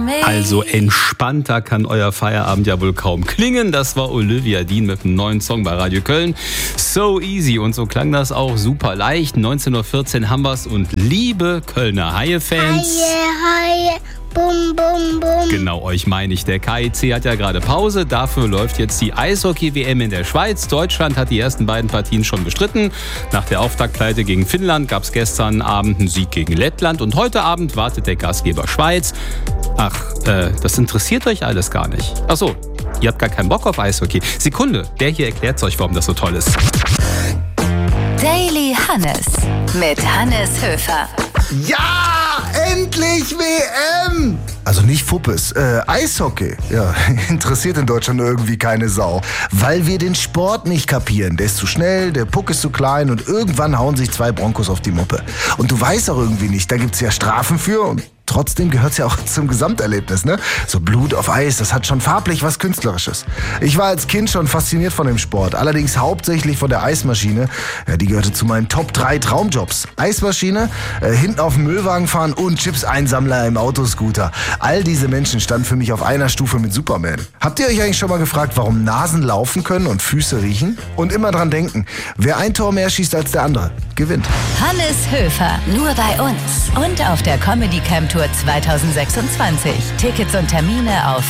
Also entspannter kann euer Feierabend ja wohl kaum klingen. Das war Olivia Dean mit einem neuen Song bei Radio Köln. So easy. Und so klang das auch super leicht. 19.14 Uhr haben wir's. Und liebe Kölner Haie-Fans. Haie, bum, bum, bum. Genau, euch meine ich. Der KIC hat ja gerade Pause. Dafür läuft jetzt die Eishockey-WM in der Schweiz. Deutschland hat die ersten beiden Partien schon bestritten. Nach der Auftaktpleite gegen Finnland gab es gestern Abend einen Sieg gegen Lettland. Und heute Abend wartet der Gastgeber Schweiz. Ach, das interessiert euch alles gar nicht. Ach so, ihr habt gar keinen Bock auf Eishockey. Sekunde, der hier erklärt euch, warum das so toll ist. Daily Hannes mit Hannes Höfer. Ja, endlich WM! Also nicht Fuppes, Eishockey. Ja, interessiert in Deutschland irgendwie keine Sau. Weil wir den Sport nicht kapieren. Der ist zu schnell, der Puck ist zu klein und irgendwann hauen sich zwei Broncos auf die Muppe. Und du weißt auch irgendwie nicht, da gibt's ja Strafen für und trotzdem gehört's ja auch zum Gesamterlebnis, ne? So Blut auf Eis, das hat schon farblich was Künstlerisches. Ich war als Kind schon fasziniert von dem Sport, allerdings hauptsächlich von der Eismaschine. Ja, die gehörte zu meinen Top 3 Traumjobs. Eismaschine, hinten auf dem Müllwagen fahren und Chips-Einsammler im Autoscooter. All diese Menschen standen für mich auf einer Stufe mit Superman. Habt ihr euch eigentlich schon mal gefragt, warum Nasen laufen können und Füße riechen? Und immer dran denken, wer ein Tor mehr schießt als der andere, gewinnt. Hannes Höfer, nur bei uns und auf der Comedy Camp Tour 2026. Tickets und Termine auf